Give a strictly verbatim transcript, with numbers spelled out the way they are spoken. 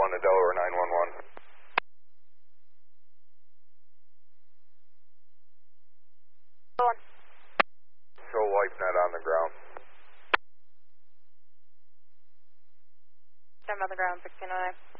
one to Delaware nine one one. Going. Show LifeNet on the ground. I'm on the ground, sixteen oh nine.